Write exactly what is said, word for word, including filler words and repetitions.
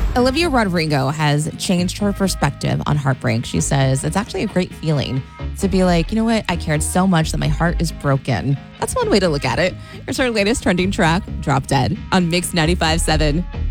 Olivia Rodrigo has changed her perspective on heartbreak. She says it's actually a great feeling to be like, you know what? I cared so much that my heart is broken. That's one way to look at it. Here's our latest trending track, Drop Dead, on Mix ninety-five point seven.